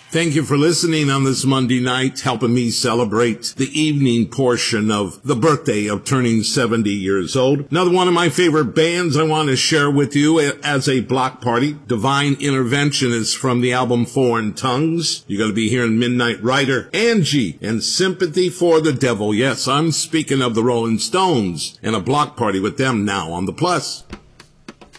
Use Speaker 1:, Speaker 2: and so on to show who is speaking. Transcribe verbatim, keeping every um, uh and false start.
Speaker 1: Thank you for listening on this Monday night, helping me celebrate the evening portion of the birthday of turning seventy years old. Another one of my favorite bands I want to share with you as a block party. Divine Intervention is from the album Foreign Tongues. You're going to be hearing Midnight Rider, Angie, and Sympathy for the Devil. Yes, I'm speaking of the Rolling Stones, and a block party with them now on The Plus.